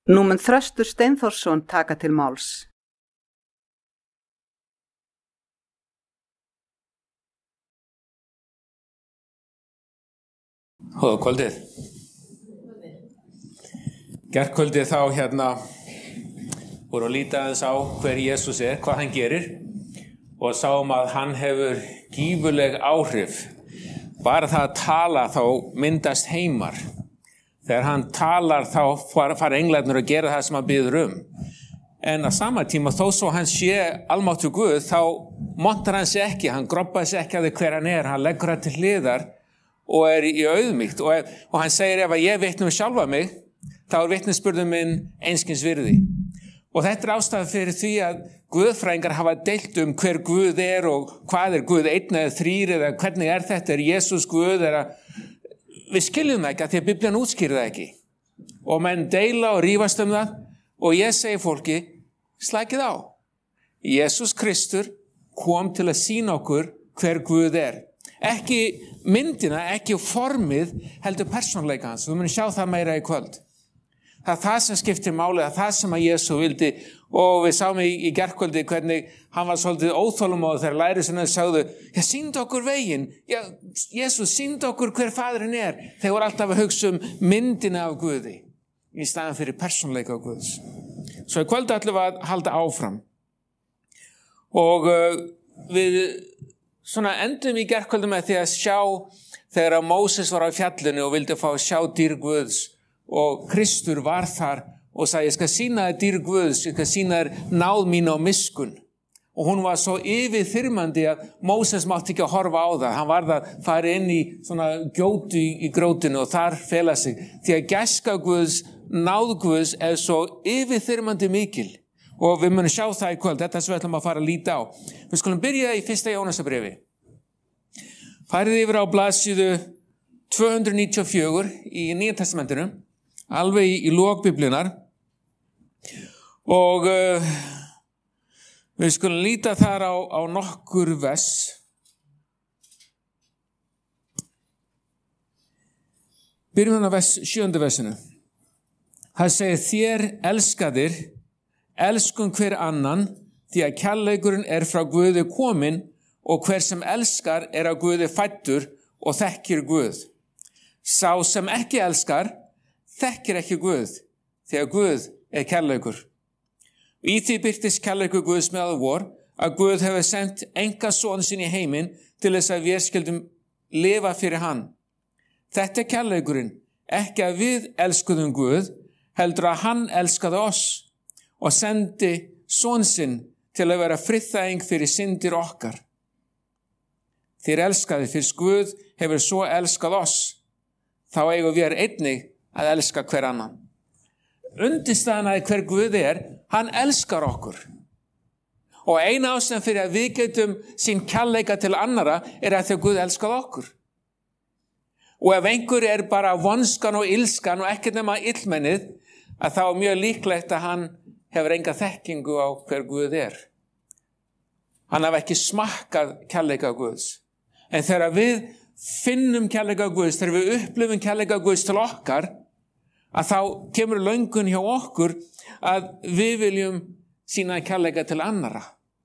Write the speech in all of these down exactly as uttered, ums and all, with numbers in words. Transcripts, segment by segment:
Nú mun Þröstur Steinþórsson taka til máls. Góða kvöldið. Gærkvöldið þá hérna voru að líta aðeins á hver Jesús er, hvað hann gerir og sáum að hann hefur gífurleg áhrif. Bara það að tala þá myndast heimar. Þegar hann talar þá fara englarnir að gera það sem hann biður um. En á sama tíma þó svo hann sé almáttugur Guð þá montar hann sig ekki, hann groppaði sig ekki að því hver hann er, hann leggur það til hliðar og er í auðmýkt og, og hann segir ef að ég vitni um sjálfa mig þá er vitnisburður minn einskis virði. Og þetta er ástæða fyrir því að guðfræðingar hafa deilt um hver Guð er og hvað er Guð, einn eða þrír eða hvernig er þetta, er Jesús Guð, er að við skiljum það ekki að því að Biblían útskýrir það ekki. Og menn deila og rífast um það og ég segi fólki, slækið á. Jesús Kristur kom til að sýna okkur hver Guð er. Ekki myndina, ekki formið, heldur persónuleika hans. Við munum sjá það meira í kvöld. Það er það sem skiptir máli, það er það sem að Jesú vildi og við sáum í, í gærkvöldi hvernig hann var svolítið óþolumóður þegar lærisveinarnir sagðu, já sýndu okkur veginn, já Jesú sýndu okkur hver faðurinn er. Þeir voru alltaf að hugsa um myndina af Guði í staðan fyrir persónuleika af Guðs. Svo í kvöldi ætlum við að halda áfram og uh, við svona endum í gærkvöldi með því að sjá þegar að Móses var á fjallinu og vildi fá að sjá dýr Guðs og Kristur var þar og sagði, ég skal sýna þér dýr Guðs, ég skal sýna þér náð mín og miskun. Og hún var svo yfirþyrmandi að Móses mátti ekki að horfa á það. Hann varð að fara inn í svona gjótu í, í grótinu og þar fela sig. Því að gæska Guðs, náð Guðs er svo yfirþyrmandi mikil. Og við munum sjá það í kvöld, þetta sem við ætlum að fara að líta á. Við skulum byrja í fyrsta Jónasarbréfi. Farið yfir á blaðsíðu tvö hundruð níutíu og fjögur í Nýja testamentinu. Alveg í, í lok Biblíunar og uh, við skulum líta þar á, á nokkur vers. Byrjum á vers sjöunda versinu. Það segir þér elskaðir, elskum hver annan því að kærleikurinn er frá Guði kominn og hver sem elskar er af Guði fæddur og þekkir Guð. Sá sem ekki elskar þekkir ekki Guð, því að Guð er kærleikur. Í því birtist kærleikur Guðs meðal vor, að Guð hefur sendt enga son sinn í heiminn til þess að við skildum lifa fyrir hann. Þetta er kærleikurinn, ekki að við elskuðum Guð, heldur að hann elskaði oss og sendi son sinn til að vera friðþæging fyrir syndir okkar. Þér elskaði fyrst Guð hefur svo elskað oss, þá eigum við einnig að elska hver annan. Undirstaðan að hver Guð er, hann elskar okkur. Og eina ástæðan fyrir að við getum sín kærleika til annara er að því að Guð elskar okkur. Og ef einhver er bara vonskan og ilskan og ekkert nema illmennið, að þá er mjög líklegt að hann hefur enga þekkingu á hver Guð er. Hann hafi ekki smakkað kærleika Guðs. En þegar við finnum kærleika Guðs, þegar við upplifum kærleika Guðs til okkar, að þá kemur löngun hjá okkur að við viljum sýna kærleika til annara.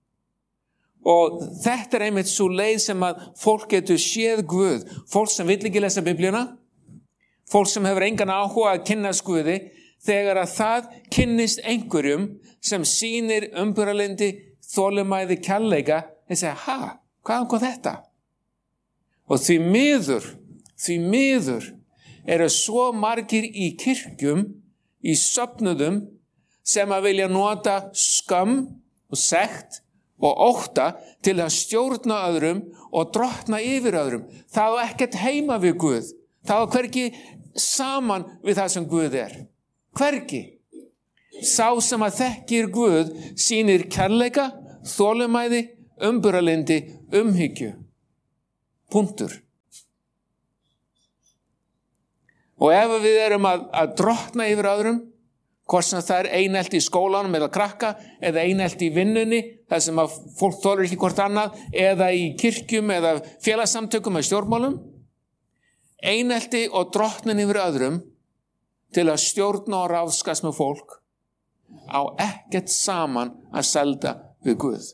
Og þetta er einmitt svo leið sem að fólk getur séð Guð. Fólk sem vill ekki lesa Biblíuna, fólk sem hefur engan áhuga að kynnast Guði, þegar að það kynnist einhverjum sem sýnir umburðarlyndi, þolinmæði, kærleika, þeir segja, ha, hvaðan kom þetta? Og því miður, því miður eru svo margir í kirkjum, í söfnuðum, sem að vilja nota skam og sekt og ótta til að stjórna öðrum og drottna yfir öðrum. Það á ekkert heima við Guð. Það á hvergi saman við það sem Guð er. Hvergi. Sá sem að þekkir Guð sýnir kærleika, þolinmæði, umburðarlyndi, umhyggju. Punktur. Og ef við erum að, að drottna yfir öðrum, hvort sem það er einelti í skólanum eða krakka, eða einelti í vinnunni, þar sem að fólk þolir ekki hvort annað, eða í kirkjum eða félagsamtökum eða stjórnmálum, einelti og drottnun yfir öðrum, til að stjórna og ráðskast með fólk á ekkert saman að selda við Guð.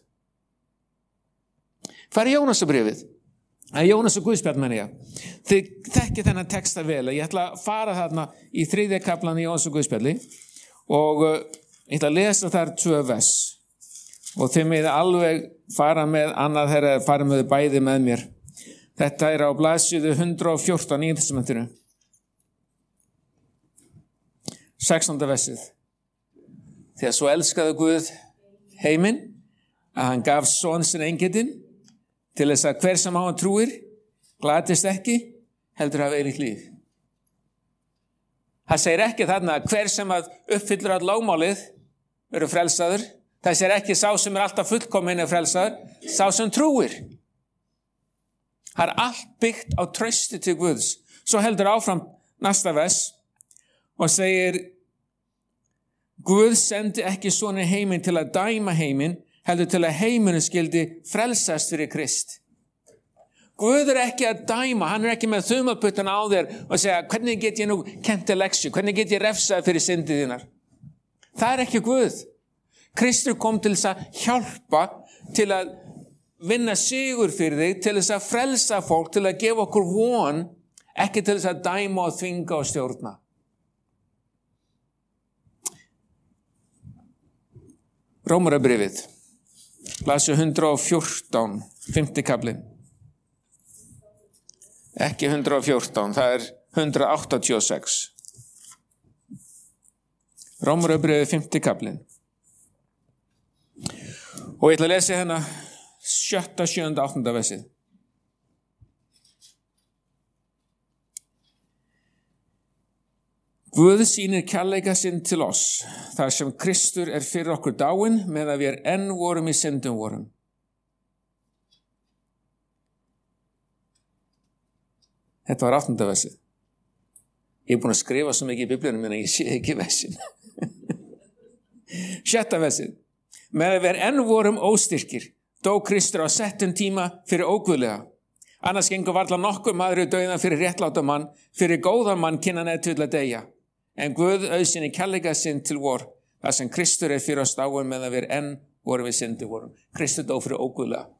Hvað er Jónasarbréfið? Það er Jónas og Guðspjall, menn ég. Þið þekkið þennan texta vel. Ég ætla að fara þarna í þriðja kaflan í Jónas og Guðspjalli og uh, ég ætla að lesa þar tvö vers. Og þið með alveg fara með annað þeirra, fara með bæði með mér. Þetta er á blaðsíðu hundrað og fjórtán í Nýja testamentinu. sextánda versið. Þegar svo elskaði Guð heiminn að hann gaf son sinn eingetinn til þess að hver sem á hann trúir glatist ekki, heldur hafa evigt líf. Það segir ekki þarna að hver sem að uppfyllir all lögmálið eru frelsaður. Það segir ekki sá sem er alltaf fullkominn er frelsaður, sá sem trúir. Það er allt byggt á trausti til Guðs. Svo heldur áfram næsta vers og segir Guð sendi ekki soninn heiminn til að dæma heiminn, heldur til að heimurinn skildi frelsast fyrir Krist. Guð er ekki að dæma, hann er ekki með þumalputtan á þér og segja, hvernig get ég nú kennt þér leksu, hvernig get ég refsað fyrir syndið þínar. Það er ekki Guð. Kristur kom til þess að hjálpa, til að vinna sigur fyrir þig, til þess að frelsa fólk, til að gefa okkur von, ekki til þess að dæma og þvinga og stjórna. Rómarabréfið, blaðsíðu hundrað og fjórtán, fimmti kaflinn. Ekki hundrað og fjórtán, það er hundrað áttatíu og sex. Rómarabréfið, fimmti kaflinn. Og ég ætla að lesa hérna sjötta, sjöunda, áttunda versið. Guð sýnir kærleika sinn til oss, þar sem Kristur er fyrir okkur dáinn, meðan við er enn vorum í syndum vorum. Þetta var áttunda versið. Ég er búin að skrifa svo mikið í biblíunum en ég sé ekki versin. Sjötta versið. Meðan við er enn vorum óstyrkir, dó Kristur á settum tíma fyrir óguðlega. Annars gengur varla nokkur maður í dauðan fyrir réttláta mann, fyrir góðan mann kynnan eða til að deyja. En Guð auðsýnir kærleika sinn til vor, þar sem Kristur er fyrir oss dáinn meðan við enn vorum við syndi vorum. Kristur dó fyrir óguðlega.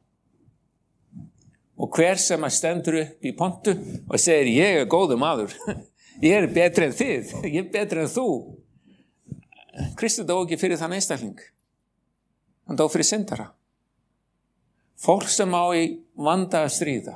Og hver sem að stendur upp í pontu og segir, ég er góður maður, ég er betri en þið, ég er betri en þú. Kristur dó ekki fyrir þann einstakling. Hann dó fyrir syndara. Fólk sem á í vanda að stríða.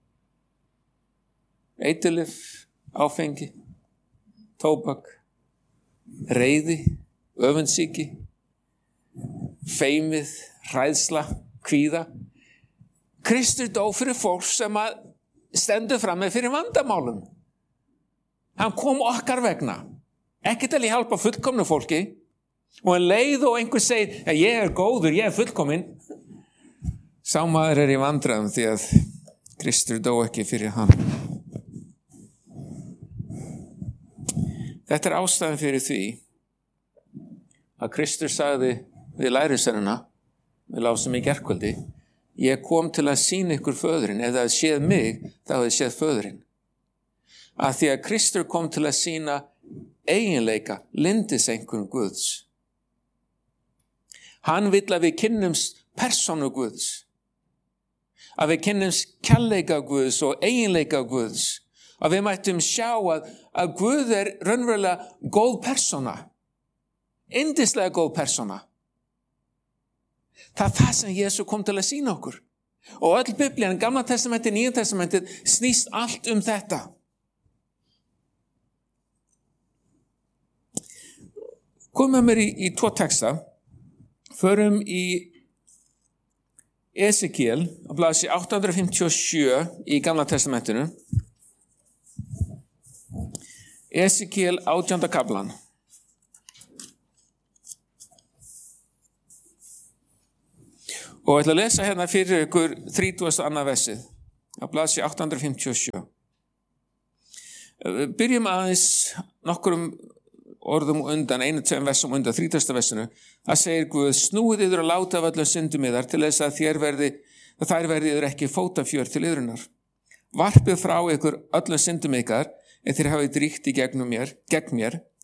Eiturlyf, áfengi, tóbak, reiði, öfundsýki, feimið, hræðsla, kvíða. Kristur dó fyrir fólk sem að stendur fram með fyrir vandamálum. Hann kom okkar vegna. Ekki til að hjálpa fullkomnu fólki. Og en leið og einhver segir, ja, ég er góður, ég er fullkominn. Sá maður er í vandræðum því að Kristur dó ekki fyrir hann. Þetta er ástæðan fyrir því að Kristur sagði við lærisveinana, við lásum í gærkvöldi, ég kom til að sýna ykkur föðurinn, ef það séð mig, þá hefði séð föðurinn. Að því að Kristur kom til að sýna eiginleika, lyndiseinkunn Guðs. Hann vill að við kynnumst persónu Guðs, að við kynnumst kærleika Guðs og eiginleika Guðs, að við mættum sjá að, að Guð er raunverulega góð persóna, yndislega góð persóna. Það er það sem Jesús kom til að sýna okkur. Og öll Biblían, Gamla testamentið, Nýja testamentið, snýst allt um þetta. Komum með mér í, í tvo texta. Förum í Esekiel, á blaðsíðu átta hundruð fimmtíu og sjö í Gamla testamentinu. Esekiel átjánda kaflan. Og ég ætla að lesa hérna fyrir ykkur þrítugasta annað versið á blaðsíðu átta hundruð fimmtíu og sjö. Byrjum aðeins nokkurum orðum undan, einu tveim versum undan þrítugasta versinu. Það segir Guð, snúið yður að láta af öllum syndum yðar til þess að þér verði, að þær verði yður ekki fótafjör til yðrunar. Varpið frá ykkur öllum syndum ykkar, en þér hafið dríkt í gegnum mér, gegn mér,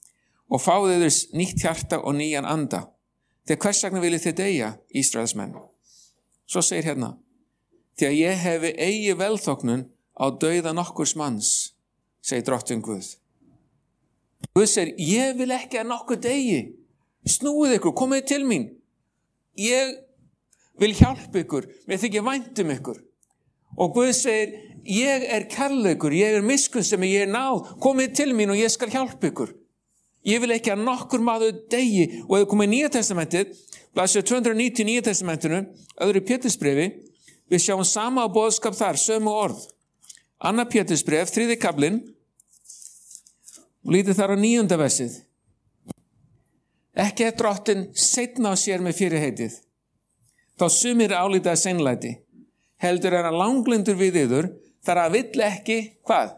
og fáðu þér nýtt hjarta og nýjan anda. Þegar hvers vegna viljið þið deyja, Ísraelsmenn? Svo segir hérna, því að ég hefi eigi velþóknun á dauða nokkurs manns, segir drottinn Guð. Guð segir, ég vil ekki að nokkur deyi. Snúið ykkur, komið til mín. Ég vil hjálpa ykkur, mér þykir vænt um ykkur. Og Guð segir, ég er kærleikur, ég er miskunnsemi, ég er náð, komið til mín og ég skal hjálpa ykkur. Ég vil ekki að nokkur maður deyi. Og ef komið í Nýja testamentið, blaðsíða tvö hundruð níutíu í Nýja testamentinu, öðru Pétursbrefi, við sjáum sama boðskap þar, sömu orð. Annar Pétursbref, þriðji kaflinn, og lítið þar á níunda versið. Ekki er drottinn seinna á sér með fyrirheitið. Þá sumir álíta seinlæti. Heldur er hann langlyndur við yður, þar að vill ekki, hvað?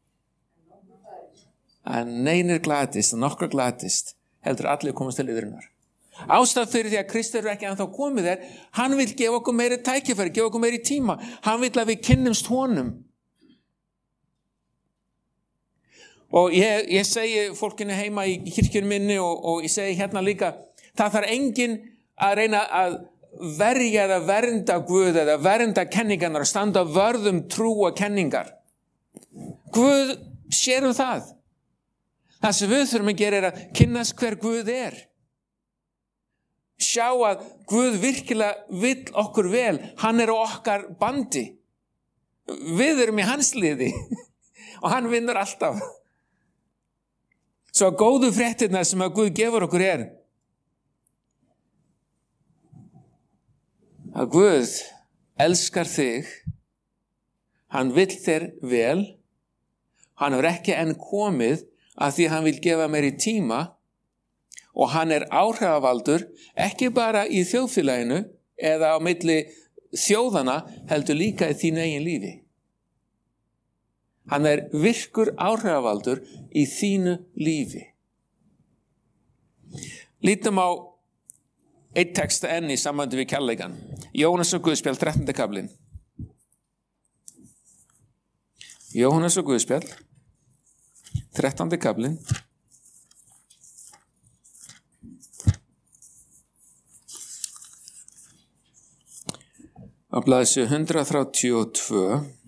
Að neinir glatist, að nokkra glatist, heldur allir komast til yðurinnar. Ástæð fyrir því að Kristur er ekki ennþá komið er, hann vil gefa okkur meiri tækifæri, gefa okkur meiri tíma. Hann vil að við kynnumst honum. Og ég, ég segi fólkinu heima í kirkjunum minni og, og ég segi hérna líka, það þarf enginn að reyna að verja eða vernda Guð eða vernda kenningarnar og standa vörðum trú og kenningar. Guð sér um það. Það sem við þurfum að gera er að kynnast hver Guð er. Sjá að Guð virkilega vill okkur vel. Hann er á okkar bandi. Við erum í hans liði og hann vinnur alltaf. Svo góðu fréttirnar sem að Guð gefur okkur er að Guð elskar þig, hann vill þér vel, hann er ekki enn komið að því hann vil gefa meiri tíma og hann er áhrifavaldur ekki bara í þjóðfélaginu eða á milli þjóðana heldur líka í þínu eigin lífi. Hann er virkur áhrifavaldur í þínu lífi. Lítum á eitt texta enn í sambandi við kærleikann. Jóhannes og Guðspjall, þrettándi kaflinn. Jóhannes og Guðspjall, þrettándi kaflinn. Á blaðsíðu hundrað þrjátíu og tvö.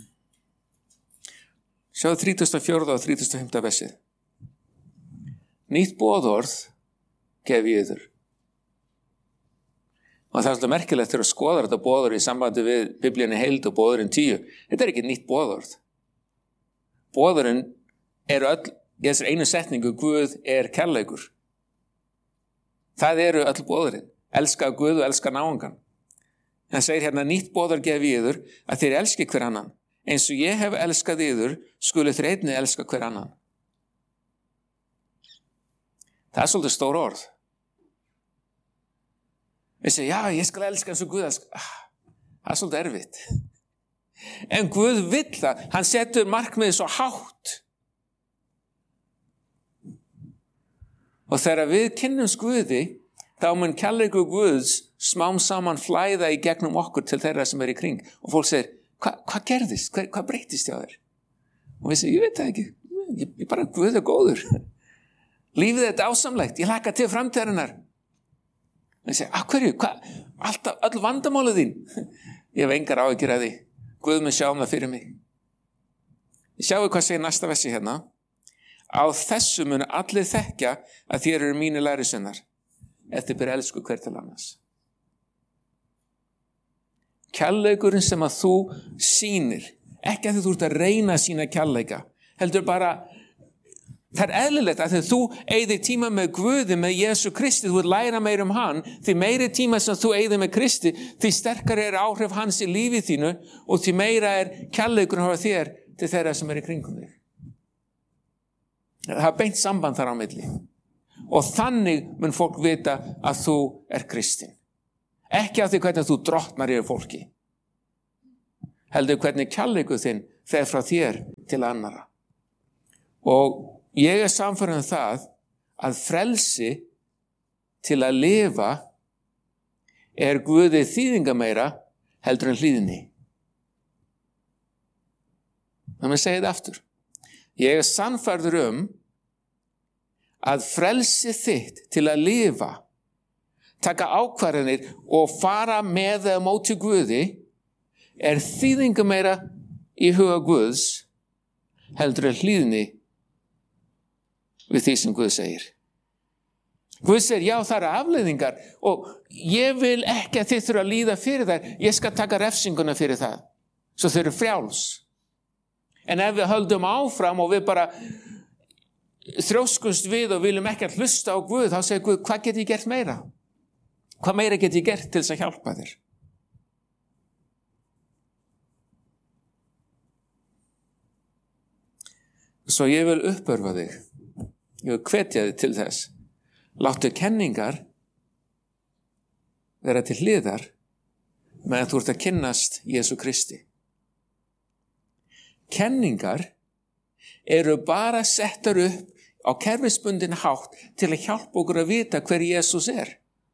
Sjáðu þrítugasta og fjórða og þrítugasta og fimmta versið. Nýtt boðorð gef ég yður. Og það er alltaf merkilegt þegar að skoða þetta boðorð í sambandi við Biblíunni heild og boðorðin tíu. Þetta er ekki nýtt boðorð. Boðorðin eru öll, í þessar einu setningu, Guð er kærleikur. Það eru öll boðorðin. Elska Guð og elska náungan. Það segir hérna, nýtt boðorð gef ég yður að þér elski hver annan. Eins og ég hef elskað yður, skulu þér einnig elska hver annan. Það er svolítið stór orð. Við segjum, já, ég skal elska eins og Guð elska. Ah, það er svolítið erfitt. En Guð vill það. Hann setur markmiðið svo hátt. Og þegar við kynnumst Guði, þá mun kærleikur Guðs smám saman flæða í gegnum okkur til þeirra sem er í kring. Og fólk segir, Hva, hvað gerðist? Hvað, hvað breytist hjá þér? Og við segjum, ég veit það ekki. Ég, ég bara, Guð er góður. Lífið er dásamlegt. Ég hlakka til framtíðarinnar. Og ég segi, að hverju? Hvað? Alltaf, öll vandamálið þín. Ég hef engar áhyggjur af því. Guð mun sjá um það fyrir mig. Ég sjáu hvað segir næsta versi hérna. Á þessu munu allir þekkja að þér eru mínu lærisveinar. Ef þið ber elsku hver til annars. Kærleikurinn sem að þú sýnir, ekki að þú ert að reyna að sýna kærleika, heldur bara, það er eðlilegt að þegar þú eyðir tíma með Guði, með Jesú Kristi, þú vil læra meir um hann, því meiri tíma sem þú eyðir með Kristi, því sterkari er áhrif hans í lífið þínu og því meira er kærleikurinn á þér til þeirra sem er í kringum þig. Það er beint samband þar á milli. Og þannig mun fólk vita að þú er kristinn. Ekki af því hvernig þú drottnar yfir fólki. Heldur hvernig kærleikur þinn fer frá þér til annara. Og ég er sannfærður um það að frelsi til að lifa er Guði þýðingameira heldur en hlýðni. Það með segja þetta aftur. Ég er sannfærður um að frelsi þitt til að lifa, taka ákvarðanir og fara með eða móti Guði er þýðingu meira í huga Guðs heldur en hlýðni við því sem Guð segir. Guð segir, já, það eru afleiðingar og ég vil ekki að þið þurfa að líða fyrir þær. Ég skal taka refsinguna fyrir það. Svo þau eru frjáls. En ef við höldum áfram og við bara þrjóskumst við og viljum ekki að hlusta á Guð, þá segir Guð, hvað get ég gert meira? Hvað meira get ég gert til þess að hjálpa þér? Svo ég vil uppörfa þig. Ég vil hvetja þig til þess. Láttu kenningar vera til hliðar meðan þú ert að kynnast Jesú Kristi. Kenningar eru bara settar upp á kerfisbundin hátt til að hjálpa okkur að vita hver Jesús er.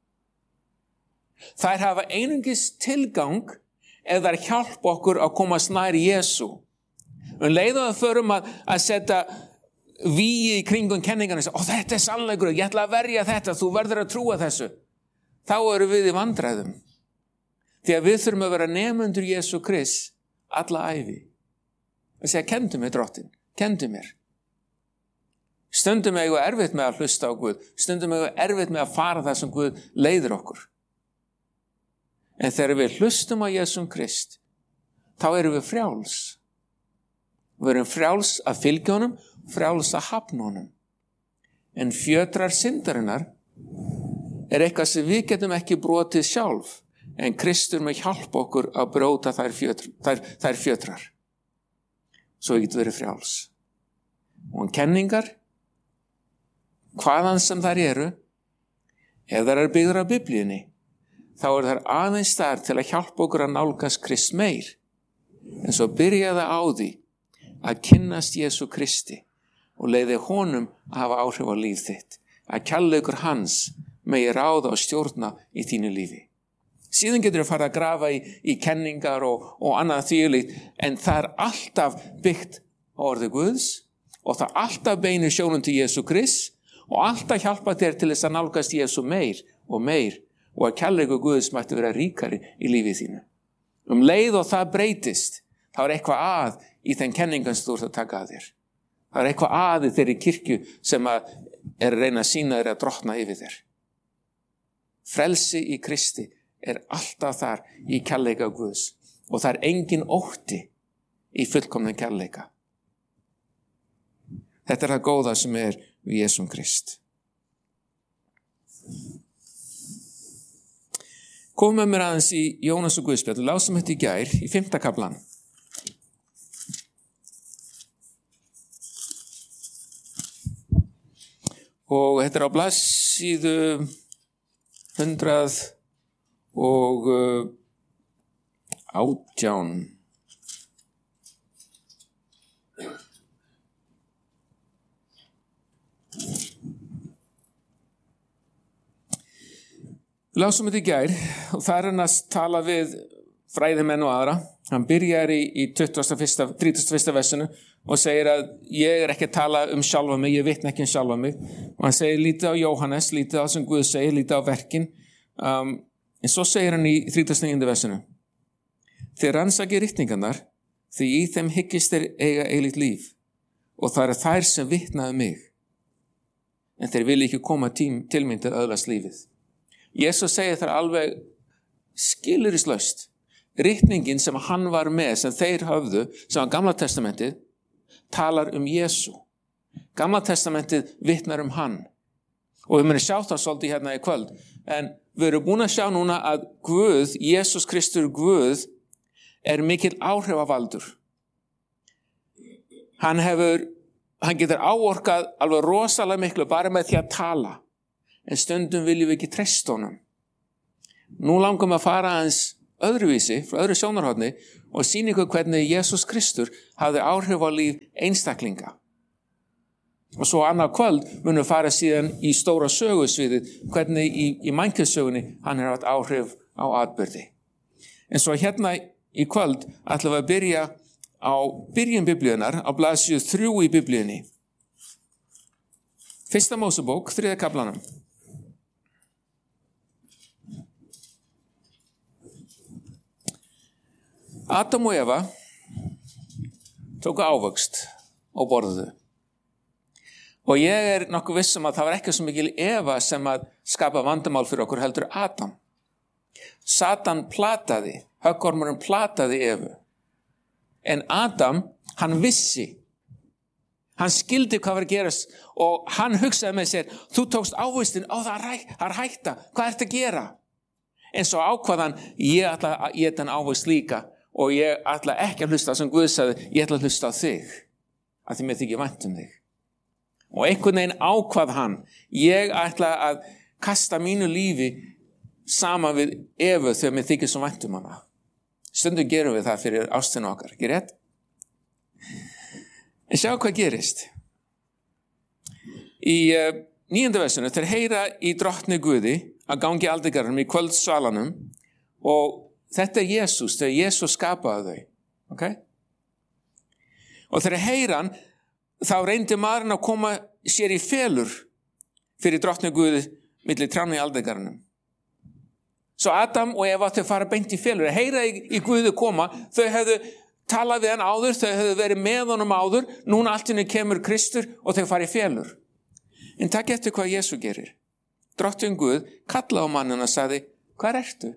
Þær hafa einungis tilgang ef þær hjálpa okkur að komast nær Jesú. Um leið og að förum að, að setja víi í kringum kenningarna og þetta er sannleikur, ég ætla að verja þetta, þú verður að trúa þessu. Þá eru við í vandræðum. Því að við þurfum að vera nemendur Jesú Krist alla ævi. Það segja, kendu mér drottin, kendu mér. Stundum eigu erfitt með að hlusta á Guð, stundum eigu erfitt með að fara það sem Guð leiðir okkur. En þegar við hlustum á Jesú Krist, þá erum við frjáls. Við erum frjáls að fylgja honum, frjáls að hafna honum. En fjötrar syndarinnar er eitthvað sem við getum ekki brotið sjálf, en Kristur með hjálpa okkur að bróta þær, fjötr, þær, þær fjötrar. Svo við getum verið frjáls. Og kenningar, hvaðan sem þær eru, ef þær eru byggðar af Biblíunni, þá eru þær aðeins þar til að hjálpa okkur að nálgast Krist meir. En svo byrjaði á því að kynnast Jesú Kristi og leiði honum að hafa áhrif á líf þitt. Að kærleikur hans megi ráða og stjórna í þínu lífi. Síðan getur þú fara að grafa í, í kenningar og, og annað þvílíkt, en það er alltaf byggt á orði Guðs og það alltaf beinir sjónum til Jesú Krist og alltaf hjálpa þér til þess að nálgast Jesú meir og meir og að kærleikur Guðs mætti vera ríkari í lífið þínu. Um leið og það breytist, þá er eitthvað að í þeim kenningum sem þú ert að taka að þér. Það er eitthvað að í þeirri kirkju sem að er að reyna að sýna þér að drottna yfir þér. Frelsi í Kristi er alltaf þar í kærleika Guðs og það er engin ótti í fullkomnum kærleika. Þetta er það góða sem er við Jesúm Krist. Komum með mér aðeins í Jónas og Guðspjall, lásum þetta í gær í fimmta kaflan. Og þetta er á blaðsíðu hundrað og átján. Lásum þetta í gær og það er hann að tala við fræðimenn og aðra. Hann byrjar í, í tuttugasta og fyrsta, þrítugasta og fyrsta versinu og segir að ég er ekki að tala um sjálfa mig, ég vitna ekki um sjálfa mig. Og hann segir lítið á Jóhannes, lítið á sem Guð segir, lítið á verkin. Um, en svo segir hann í þrítugasta og níunda versinu. Þið rannsakið ritningarnar, því í þeim hyggist þeir eiga eilíft líf og það eru þær sem vitnaðu mig. En þeir vilja ekki koma tím, til mín til að öðlast lífið. Jesús segir þar alveg skilyrðislaust. Ritningin sem hann var með, sem þeir höfðu, sem var Gamla testamentið, talar um Jesú. Gamla testamentið vitnar um hann. Og við munum sjá það svolítið hérna í kvöld. En við erum búin að sjá núna að Guð, Jesús Kristur Guð, er mikill áhrifavaldur. Hann hefur, hann getur áorkað alveg rosalega miklu bara með því að tala. En stundum viljum við ekki treysta honum. Nú langum við að fara aðeins öðruvísi, frá öðru sjónarhorni og sýna ykkur hvernig Jesús Kristur hafði áhrif á líf einstaklinga. Og svo annað kvöld munum við fara síðan í stóra sögusviðið, hvernig í, í mannkynssögunni hann hefur haft áhrif á atburði. En svo hérna í kvöld ætlum við að byrja á byrjun biblíunar, á blaðsíðu þrjú í biblíunni. Fyrsta Mósebók, þriðja kaflanum. Adam og Eva tóku ávöxt og borðuðu. Og ég er nokkuð viss um að það var ekki svo mikil Eva sem að skapa vandamál fyrir okkur heldur Adam. Satan plataði, höggormurinn plataði Evu. En Adam, hann vissi. Hann skildi hvað var að gerast og hann hugsaði með sér, þú tókst ávöxtin, ó það er hætta, hvað ertu að gera? En svo ákvaðan, ég ætla að geta hann ávöxt líka og ég ætla ekki að hlusta sem Guð sagði, ég ætla að hlusta á þig, af því mér þykir vænt um þig. Og einhvern veginn ákvað hann, ég ætla að kasta mínu lífi saman við Evu þegar mér þykir svo vænt um hana. Stundum gerum við það fyrir ástina okkar, ekki rétt? En sjá hvað gerist. Í uh, níunda versinu, þeir heyra í drottni Guði að gangi aldegarnum í kvöldsvalanum og þetta er Jesús, þegar Jesús skapaði þau. Okay? Og þegar heyra hann, þá reyndi maðurinn að koma sér í felur fyrir drottni Guði milli trjánna í aldegarnum. Svo Adam og Eva þau fara beint í felur, heyra í, í Guði koma, þau hefðu talað við hann áður, þau hefðu verið með honum áður, núna allt inni kemur Kristur og þau fara í felur. En takk eftir hvað Jesú gerir. Drottinn Guð kallaði á manninn og sagði, hvar ertu?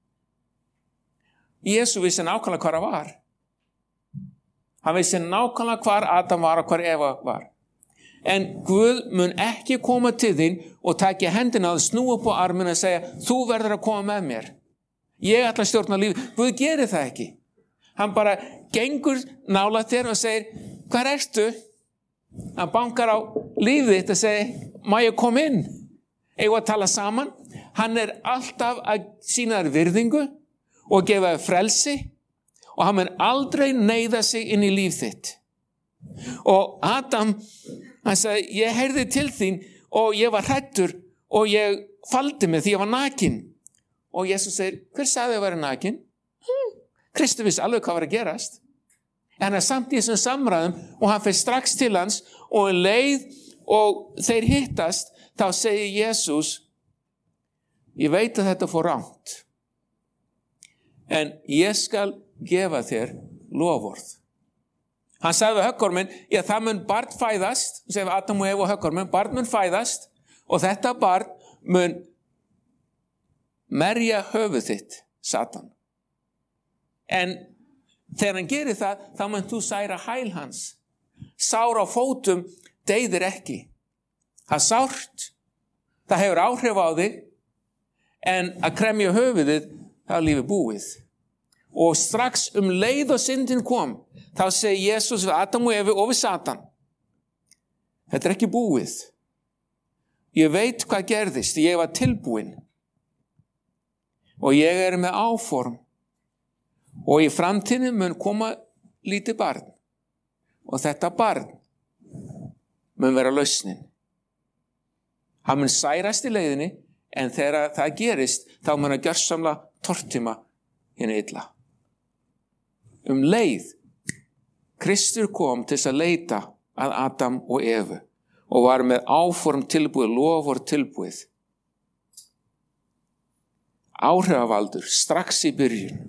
Jesú vissi nákvæmlega hvar hann var. Hann vissi nákvæmlega hvar Adam var og hvar Eva var. En Guð mun ekki koma til þín og taki hendina að snúa upp á arminn og segja, þú verður að koma með mér. Ég ætla að stjórna lífi. Guð gerir það ekki. Hann bara gengur nálægt þér og segir, hvar ertu? Hann bankar á lífið þitt og segir, má ég koma inn? Eigum að tala saman? Hann er alltaf að sýna þér virðingu og gefa þér frelsi og hann mun aldrei neyða sig inn í líf þitt. Og Adam, hann sagði, ég heyrði til þín og ég var hræddur og ég faldi mig því ég var nakin. Og Jesús segir, hver sagði að vera nakin? Kristur vissi alveg hvað var að gerast. En hann er samt í þessum samræðum og hann fer strax til hans og leið og þeir hittast, þá segir Jesús, ég veit að þetta fór rangt. En ég skal gefa þér loforð. Hann sagði við höggorminn, já það mun barn fæðast, segir Adam og Eva og höggorminn, barn mun fæðast og þetta barn mun merja höfuð þitt, Satan. En þegar hann gerir það, þá mun þú særa hæl hans. Sár á fótum deyðir ekki. Það er sárt, það hefur áhrif á þig, en að kremja höfuðið, það er lífið búið. Og strax um leið og syndin kom, þá segir Jesús við Adam og Evu og við Satan, þetta er ekki búið. Ég veit hvað gerðist, ég var tilbúin. Og ég er með áform. Og í framtíðinni mun koma lítið barn. Og þetta barn mun vera lausnin. Hann mun særast í leiðinni, en þegar það gerist, þá mun að gjörsamlega tortíma hérna illa. Um leið, Kristur kom til að leita að Adam og Evu og var með áform tilbúið, lofur tilbúið. Áhrifavaldur, strax í byrjun.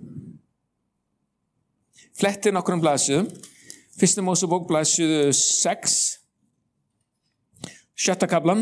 Fletti nokkrum blaðsíðum. Fyrsta Mósebók blaðsíðu sex. Sjötta kaflan.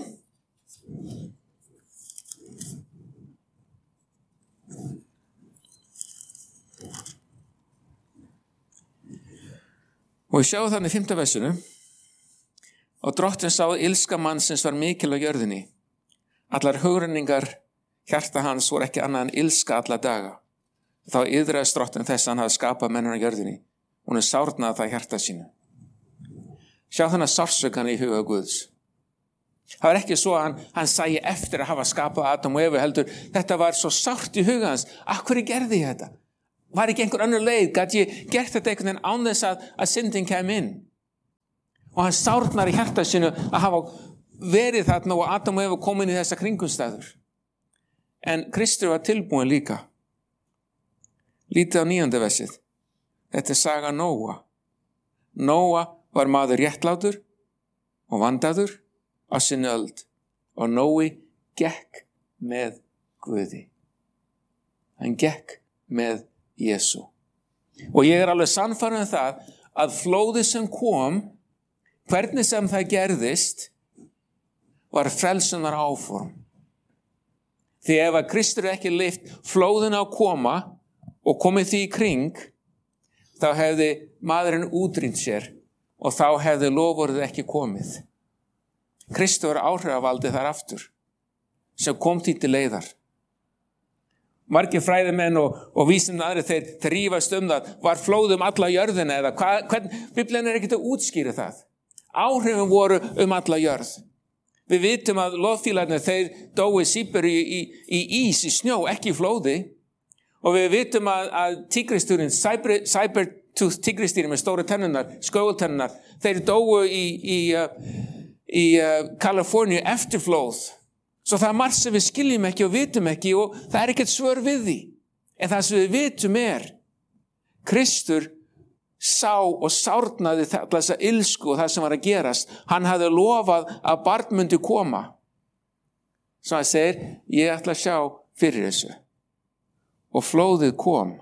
Og við sjáum þannig í fimmta versinu. Og drottinn sá að ilska mannsins var mikil á jörðinni. Allar hugrenningar hjarta hans voru ekki annað en ilska alla daga. Þá yðraðist drottinn þess að hann hafði skapað mennina á jörðinni. Hún er sárnaði það hjarta sínu. Sjá þannig sársaukan í huga Guðs. Það var ekki svo að hann, hann sæi eftir að hafa skapað Adam og Evu heldur. Þetta var svo sárt í huga hans. Af hverju gerði ég þetta? Var ekki einhver önnur leið? Gat ég gert þetta einhvern veginn án þess að, að syndin kem inn? Og hann sárnar í hjarta sínu að hafa verið þarna og Adam og Evu kom inn í þessa kringumstæður. En Kristur var tilbúin líka. Lítið á níunda versið. Þetta er saga Nóa. Nóa var maður réttlátur og vandaður, á sinni öld og Nói gekk með Guði. Hann gekk með Jesú. Og ég er alveg sannfærður um það að flóðið sem kom, hvernig sem það gerðist, var frelsunar áform. Því ef að Kristur ekki leyft flóðinu að koma og komið því í kring, þá hefði maðurinn útrýmt sér og þá hefði loforðið ekki komið. Kristur var áhrifavaldið þar aftur, sem kom því til leiðar. Margir fræðimenn og, og vísindamenn aðrir þeir þrífast um það, var flóð um alla jörðina eða hvað, hvern, Biblían er ekkert að útskýra það. Áhrifin voru um alla jörð. Við vitum að loðfílarnir þeir dói sípur í, í, í ís, í snjó, ekki í flóði. Og við vitum að, að tígrisdýrin, saber-tooth tígrisdýrin með stóru tennunar, skógultennunar, þeir dóu í, í, í uh, Kaliforníu eftir flóð. Svo það er margt sem við skiljum ekki og vitum ekki og það er ekkert svör við því. En það sem við vitum er, Kristur sá og sárnaði þessa ilsku og það sem var að gerast. Hann hafði lofað að barn myndi koma. Svo hann segir, ég ætla að sjá fyrir þessu. Og flóðið kom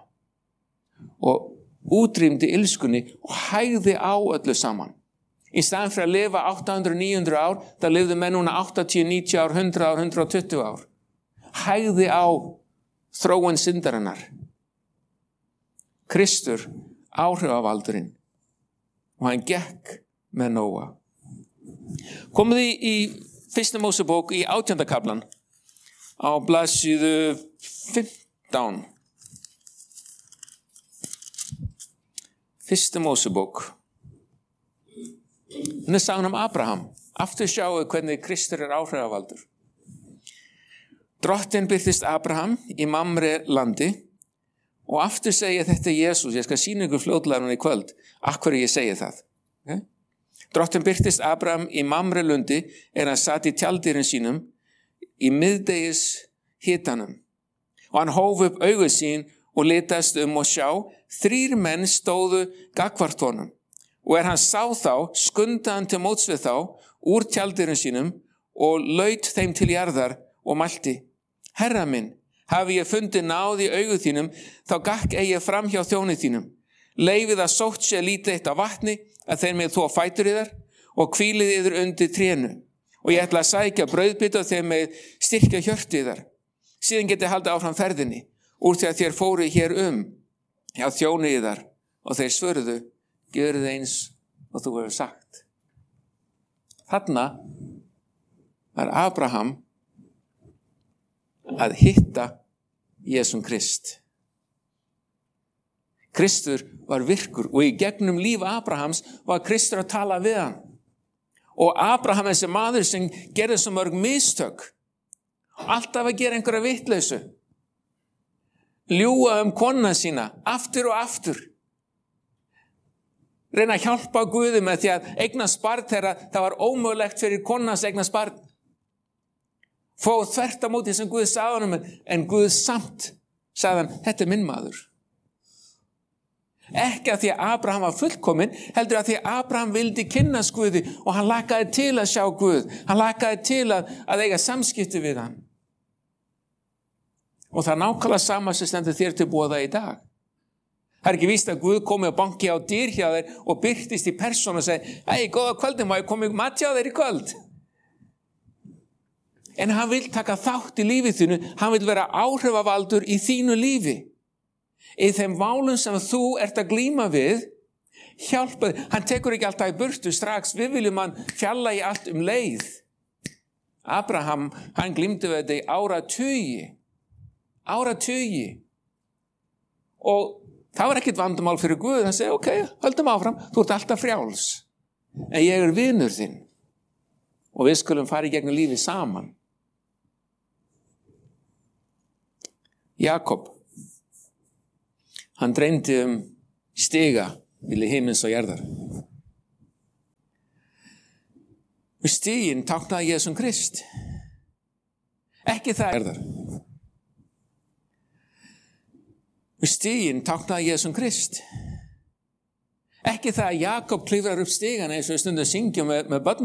og útrýmdi ilskunni og hægði á öllu saman. Í staðan fyrir að lifa átta hundruð til níu hundruð ár, það lifðu menn núna áttatíu, níutíu ár, hundrað ár, hundrað og tuttugu ár. Hægði á þróun syndarinnar. Kristur, áhrifavaldurinn, og hann gekk með Nóa. Komið í, í fyrsta Mósebók í átjánda kaflan á blaðsíðu fimmtán. Fyrsta Mósebók. Þannig er sagan um Abraham. Aftur sjáu hvernig Kristur er áhrifavaldur. Drottinn birtist Abraham í Mamre landi og aftur segja þetta Jesús. Ég skal sýna ykkur fljótlega núna í kvöld af hverju ég segi það. Okay? Drottinn birtist Abraham í Mamre lundi er hann satt í tjaldýrin sínum í miðdegis hitanum. Og hann hóf upp augu sín og litast um og sjá, þrír menn stóðu gagnvart honum. Og er hann sá þá, skundi hann til móts við þá, úr tjaldýrum sínum og laut þeim til jarðar og mælti. Herra minn, hafi ég fundið náð í augu þínum, þá gakk eigi fram hjá þjóni þínum. Leifið að sótt sé lítið eitt á vatni, að þeir með þó fætur yðar, og hvílið yður undir trénu. Og ég ætla að sækja brauðbita og þeir með styrkja hjörtu yðar. Síðan geti haldið áfram ferðinni, úr því að þér fóru hér um, hjá þjóni yðar, og þeir svöruðu, gjörðu eins og þú hefur sagt. Þarna var Abraham að hitta Jesúm Krist. Kristur var virkur og í gegnum líf Abrahams var Kristur að tala við hann. Og Abraham er þessi maður sem gerði svo mörg mistök. Alltaf að gera einhverja vitleysu. Ljúga um konuna sína, aftur og aftur. Reyna að hjálpa Guði með því að eignast barn þegar það var ómögulegt fyrir konans eignast barn. Fóð þvert á móti sem Guð sagði honum, en Guð samt sagði hann, þetta er minn maður. Ekki að því að Abraham var fullkominn, heldur að því að Abraham vildi kynnast Guði og hann lakaði til að sjá Guð. Hann lakaði til að, að eiga samskipti við hann. Og það er nákvæmlega sama sem stendur þér til boða í dag. Það er ekki víst að Guð komi og banki á dyr hjá þeir og byrtist í persónu og segi, ei, góða kvöldin, má ég komi mat hjá þeir í kvöld? En hann vil taka þátt í lífið þínu, hann vil vera áhrifavaldur í þínu lífi. Í þeim válum sem þú ert að glíma við, hjálpa þig. Hann tekur ekki alltaf í burtu strax, við viljum hann fjalla í allt um leið. Abraham, hann glímdi við þetta í áratugi. Áratugi. Og það var ekkert vandamál fyrir Guð, hann segi, ok, höldum áfram, þú ert alltaf frjáls. En ég er vinur þinn. Og við skulum fara í gegnum lífi saman. Jakob, hann dreymdi um stiga milli himins og jarðar. Og stiginn táknaði Jesúm Krist. Ekki það jarðar. Stiginn táknaði Jesúm Krist. Ekki það að Jakob klifrar upp stigana eins og við stundum syngjum með, með börnum.